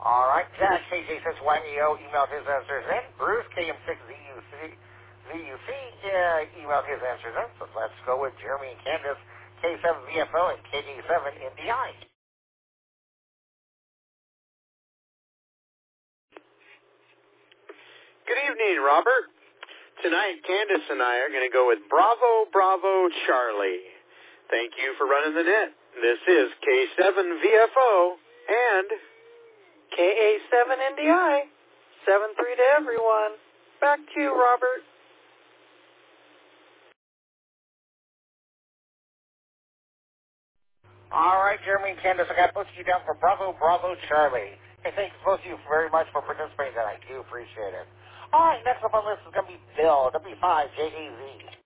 All right, Jack, KJ61EO emailed his answers in. Bruce, KM6ZUC, emailed his answers in. So let's go with Jeremy and Candace, K7VFO and KD7NDI. Good evening, Robert. Tonight, Candace and I are going to go with Bravo, Bravo, Charlie. Thank you for running the net. This is K7VFO and KA7NDI. 7-3 to everyone. Back to you, Robert. All right, Jeremy and Candace, I got both of you down for Bravo, Bravo, Charlie. Hey, thanks both of you very much for participating tonight. I do appreciate it. All right, next up on the list is going to be Bill, W5JAZ.